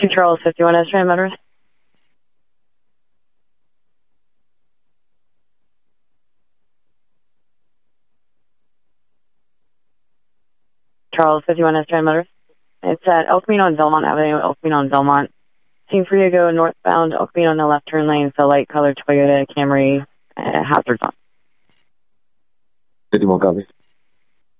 Charles 51 Australian motorist. Charles 51 Australian motorist. It's at El Camino on Belmont Avenue, El Camino on Belmont. Team for you to go northbound, El Camino on the left turn lane, so light colored Toyota Camry, hazards on. 51 copies.